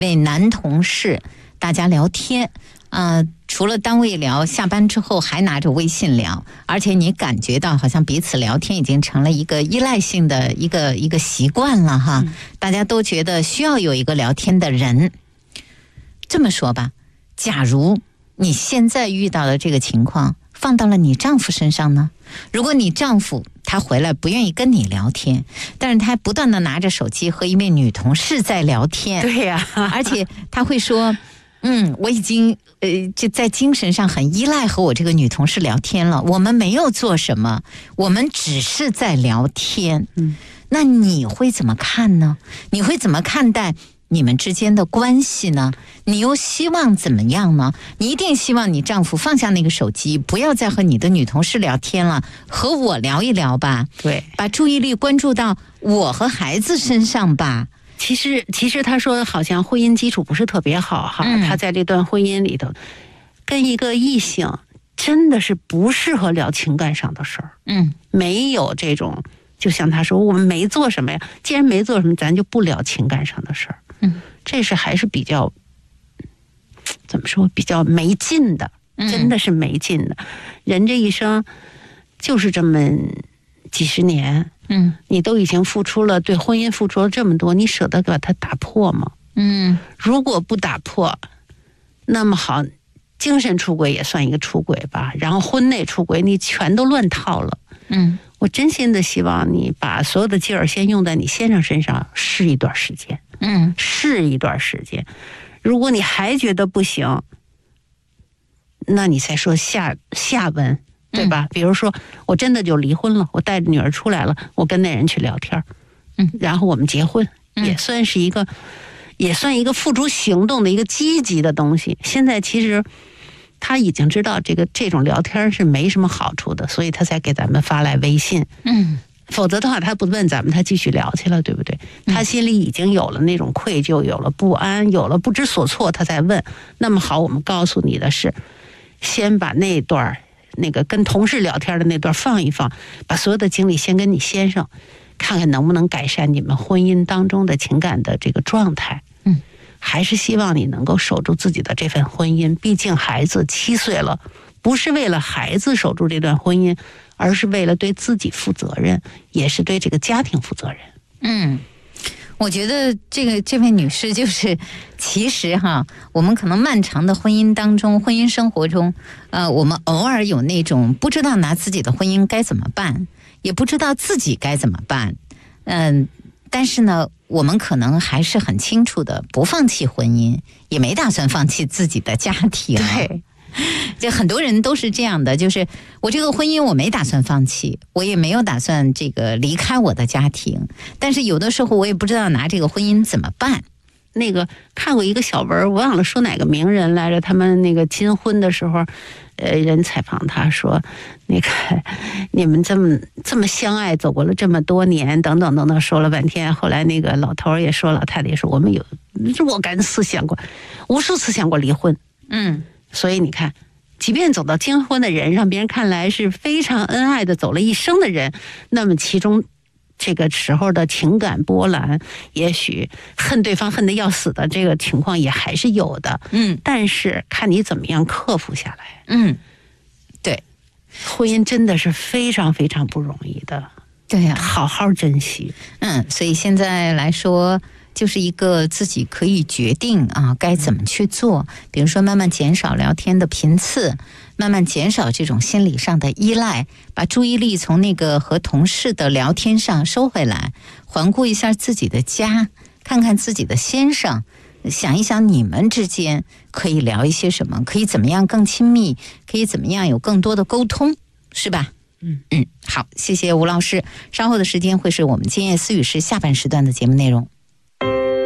位男同事大家聊天，除了单位聊，下班之后还拿着微信聊，而且你感觉到好像彼此聊天已经成了一个依赖性的一个习惯了哈，大家都觉得需要有一个聊天的人。这么说吧，假如你现在遇到的这个情况放到了你丈夫身上呢？如果你丈夫他回来不愿意跟你聊天，但是他不断的拿着手机和一位女同事在聊天， 对呀， 而且他会说我已经就在精神上很依赖和我这个女同事聊天了，我们没有做什么，我们只是在聊天。那你会怎么看呢？你会怎么看待你们之间的关系呢？你又希望怎么样呢？你一定希望你丈夫放下那个手机，不要再和你的女同事聊天了，和我聊一聊吧。 对， 把注意力关注到我和孩子身上吧。 其实他说好像婚姻基础不是特别好哈，他在这段婚姻里头跟一个异性真的是不适合聊情感上的事儿。没有这种，就像他说我们没做什么呀，既然没做什么，咱就不聊情感上的事儿。这是还是比较怎么说，比较没劲的，真的是没劲的。人这一生就是这么几十年，你都已经付出了，对婚姻付出了这么多，你舍得把它打破吗？如果不打破，那么好，精神出轨也算一个出轨吧，然后婚内出轨你全都乱套了。我真心的希望你把所有的劲儿先用在你先生身上，试一段时间。试一段时间，如果你还觉得不行，那你才说下文，对吧？比如说我真的就离婚了，我带着女儿出来了，我跟那人去聊天，然后我们结婚，也算一个付诸行动的一个积极的东西。现在其实他已经知道这种聊天是没什么好处的，所以他才给咱们发来微信。否则的话他不问咱们，他继续聊去了，对不对？他心里已经有了那种愧疚，有了不安，有了不知所措，他才问。那么好，我们告诉你的是，先把那段那个跟同事聊天的那段放一放，把所有的精力先跟你先生，看看能不能改善你们婚姻当中的情感的这个状态。还是希望你能够守住自己的这份婚姻，毕竟孩子7岁了，不是为了孩子守住这段婚姻，而是为了对自己负责任，也是对这个家庭负责任。 我觉得这位女士就是，其实哈，我们可能漫长的婚姻当中，婚姻生活中，我们偶尔有那种不知道拿自己的婚姻该怎么办，也不知道自己该怎么办，但是呢，我们可能还是很清楚的，不放弃婚姻，也没打算放弃自己的家庭。 对， 就很多人都是这样的，就是我这个婚姻我没打算放弃，我也没有打算这个离开我的家庭，但是有的时候我也不知道拿这个婚姻怎么办。 那个看过一个小文，我忘了说哪个名人来着，他们那个金婚的时候，人采访他说，那个你们这么相爱，走过了这么多年，等等等等，说了半天。后来那个老头也说，老太太也说，我们有若干次想过，无数次想过离婚。所以你看，即便走到金婚的人，让别人看来是非常恩爱的走了一生的人，那么其中这个时候的情感波澜，也许恨对方恨得要死的这个情况也还是有的。但是看你怎么样克服下来。 对， 婚姻真的是非常非常不容易的。 对呀， 好好珍惜。 所以现在来说，就是一个自己可以决定该怎么去做。比如说慢慢减少聊天的频次，慢慢减少这种心理上的依赖，把注意力从那个和同事的聊天上收回来，环顾一下自己的家，看看自己的先生，想一想你们之间可以聊一些什么，可以怎么样更亲密，可以怎么样有更多的沟通，是吧？好，谢谢吴老师。稍后的时间会是我们今夜思语室下半时段的节目内容。